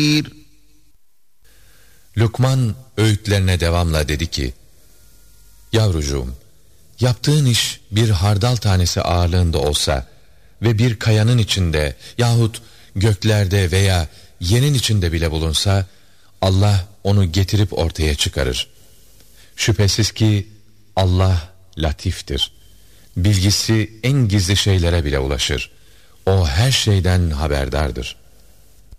Lukman öğütlerine devamla dedi ki: Yavrucuğum, yaptığın iş bir hardal tanesi ağırlığında olsa ve bir kayanın içinde yahut göklerde veya yerin içinde bile bulunsa, Allah onu getirip ortaya çıkarır. Şüphesiz ki Allah latiftir. Bilgisi en gizli şeylere bile ulaşır. O her şeyden haberdardır.